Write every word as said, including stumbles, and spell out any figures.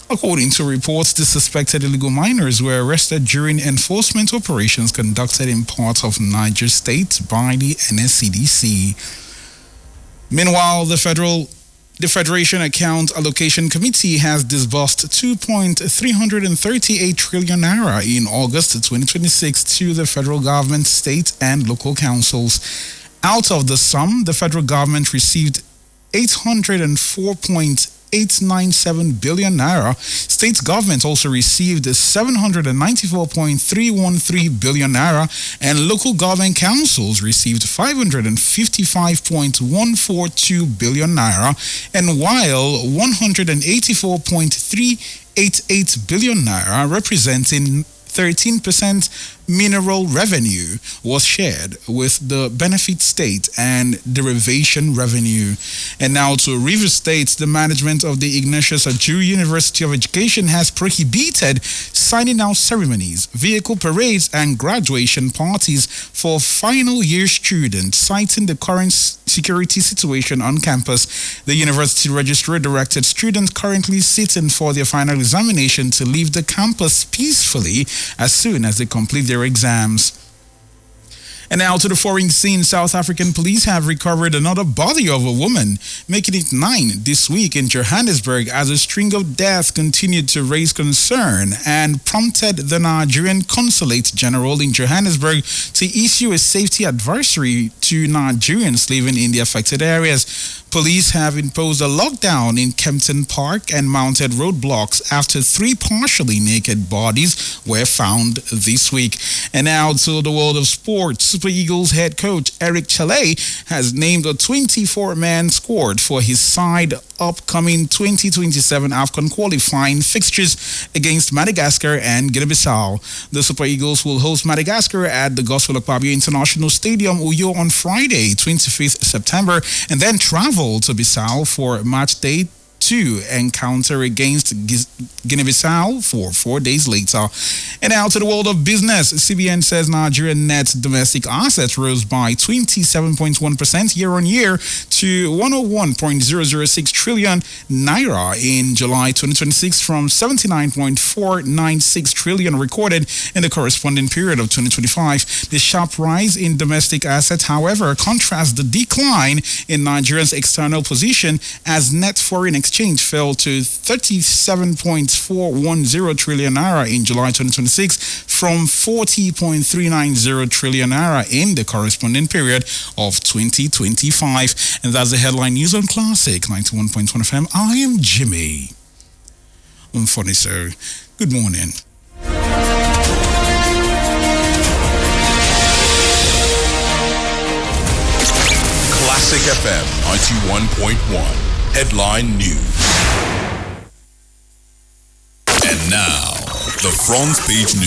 According to reports, the suspected illegal miners were arrested during enforcement operations conducted in parts of Niger State by the N S C D C. Meanwhile, the federal The Federation Account Allocation Committee has disbursed two point three three eight trillion naira in August twenty twenty-six to the federal government, state and local councils. Out of the sum, the federal government received eight hundred four point eight nine seven billion naira. State government also received seven hundred ninety-four point three one three billion naira, and local government councils received five hundred fifty-five point one four two billion naira, and while one hundred eighty-four point three eight eight billion naira, representing thirteen percent mineral revenue, was shared with the benefit state and derivation revenue. And now to Rivers State, the management of the Ignatius Ajuri University of Education has prohibited signing out ceremonies, vehicle parades, and graduation parties for final year students, citing the current security situation on campus. The university registrar directed students currently sitting for their final examination to leave the campus peacefully as soon as they complete their exams. And now to the foreign scene. South African police have recovered another body of a woman, making it nine this week in Johannesburg, as a string of deaths continued to raise concern and prompted the Nigerian Consulate General in Johannesburg to issue a safety advisory to Nigerians living in the affected areas. Police have imposed a lockdown in Kempton Park and mounted roadblocks after three partially naked bodies were found this week. And now to the world of sports. Super Eagles head coach Eric Chelle has named a twenty-four man squad for his side upcoming twenty twenty-seven AFCON qualifying fixtures against Madagascar and Guinea-Bissau. The Super Eagles will host Madagascar at the Gospel Akpabio International Stadium, Uyo, on Friday, twenty-fifth September, and then travel to Bissau for match day two encounter against Guinea-Bissau for four days later. And now to the world of business. C B N says Nigerian net domestic assets rose by twenty-seven point one percent year on year to one hundred one point zero zero six trillion naira in July twenty twenty-six from seventy-nine point four nine six trillion recorded in the corresponding period of twenty twenty-five. The sharp rise in domestic assets, however, contrasts the decline in Nigeria's external position, as net foreign exchange fell to thirty-seven point four one zero trillion naira in July twenty twenty-six from forty point three nine zero trillion naira in the corresponding period of twenty twenty-five. And that's the headline news on Classic ninety-one point one F M. I am Jimmy Umfoniso. Good morning. Classic F M ninety-one point one. Headline News. And now, the front page news.